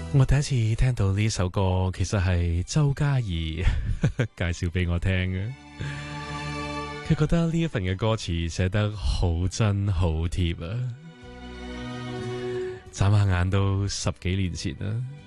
我第一次聽到呢首歌，其實係周嘉怡介紹俾我聽嘅。佢覺得呢一份嘅歌詞寫得好真好貼啊！眨下眼都10幾年前啦。